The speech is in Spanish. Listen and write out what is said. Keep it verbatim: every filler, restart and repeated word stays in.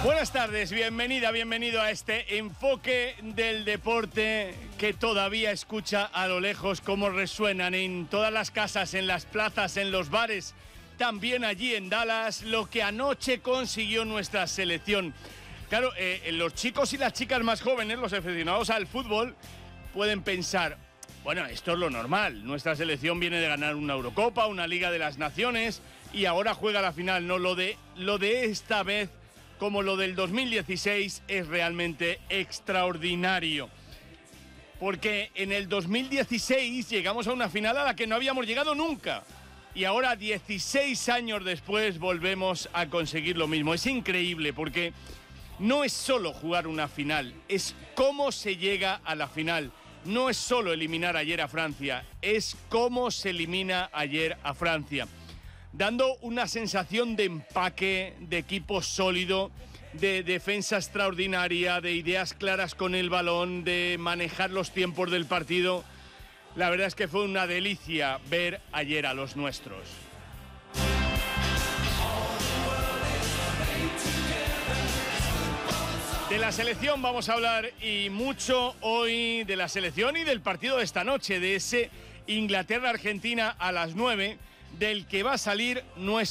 Buenas tardes, bienvenida, bienvenido a este enfoque del deporte que todavía escucha a lo lejos cómo resuenan en todas las casas, en las plazas, en los bares, también allí en Dallas, lo que anoche consiguió nuestra selección. Claro, eh, los chicos y las chicas más jóvenes, los aficionados al fútbol, pueden pensar, bueno, esto es lo normal, nuestra selección viene de ganar una Eurocopa, una Liga de las Naciones y ahora juega la final. No, lo de, lo de esta vez, como lo del dos mil dieciséis, es realmente extraordinario. Porque en el dos mil dieciséis llegamos a una final a la que no habíamos llegado nunca. Y ahora, dieciséis años después, volvemos a conseguir lo mismo. Es increíble porque no es solo jugar una final, es cómo se llega a la final. No es solo eliminar ayer a Francia, es cómo se elimina ayer a Francia. Dando una sensación de empaque, de equipo sólido, de defensa extraordinaria, de ideas claras con el balón, de manejar los tiempos del partido. La verdad es que fue una delicia ver ayer a los nuestros. De la selección vamos a hablar y mucho hoy, de la selección y del partido de esta noche, de ese Inglaterra-Argentina a las nueve, del que va a salir nuestro